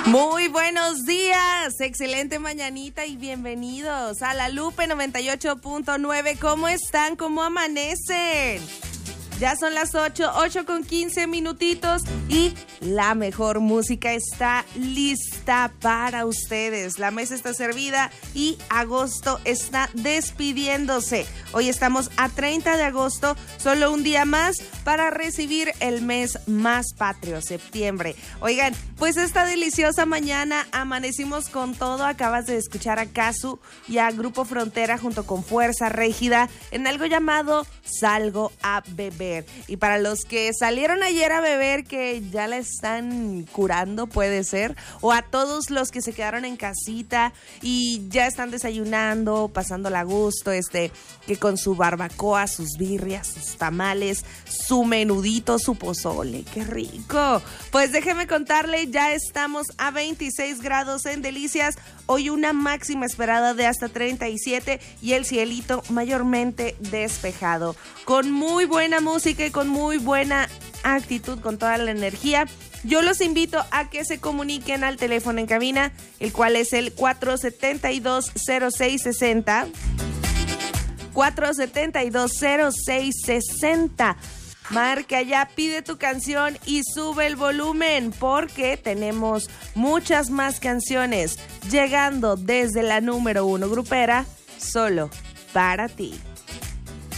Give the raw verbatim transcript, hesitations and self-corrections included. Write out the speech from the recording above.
Muy buenos días, excelente mañanita y bienvenidos a La Lupe noventa y ocho punto nueve. ¿Cómo están? ¿Cómo amanecen? Ya son las ocho, ocho con quince minutitos y la mejor música está lista para ustedes. La mesa está servida y agosto está despidiéndose. Hoy estamos a treinta de agosto, solo un día más para recibir el mes más patrio, septiembre. Oigan, pues esta deliciosa mañana amanecimos con todo. Acabas de escuchar a Casu y a Grupo Frontera junto con Fuerza Régida en algo llamado Salgo a Beber. Y para los que salieron ayer a beber, que ya la están curando, puede ser, o a todos los que se quedaron en casita y ya están desayunando, pasándola a gusto, este, que con su barbacoa, sus birrias, sus tamales, su menudito, su pozole, ¡qué rico! Pues déjeme contarle, ya estamos a veintiséis grados en Delicias, hoy una máxima esperada de hasta treinta y siete y el cielito mayormente despejado, con muy buena música y con muy buena actitud, con toda la energía. Yo los invito a que se comuniquen al teléfono en cabina, el cual es el cuatro siete dos, cero seis seis cero, cuatro siete dos, cero seis seis cero. Marca ya, pide tu canción y sube el volumen porque tenemos muchas más canciones llegando desde la número uno grupera, solo para ti.